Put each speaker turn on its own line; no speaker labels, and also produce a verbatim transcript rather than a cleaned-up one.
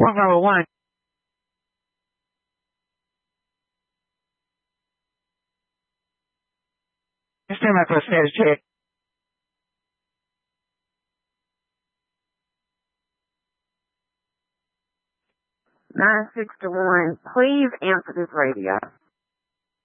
one oh one. Sistema for status check. nine six one, please answer this radio.